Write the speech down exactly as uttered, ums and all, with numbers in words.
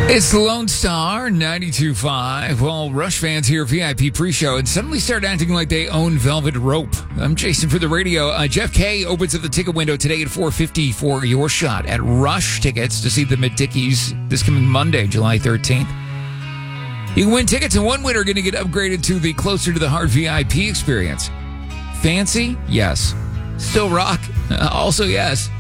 It's the Lone Star ninety-two point five. Well, Rush fans hear V I P pre-show and suddenly start acting like they own Velvet Rope. I'm Jason for the radio. Uh, Jeff K opens at the ticket window today at four fifty for your shot at Rush tickets to see them at Dickies this coming Monday, July thirteenth. You can win tickets, and one winner going to get upgraded to the Closer to the Heart V I P experience. Fancy? Yes. Still rock? Uh, also yes.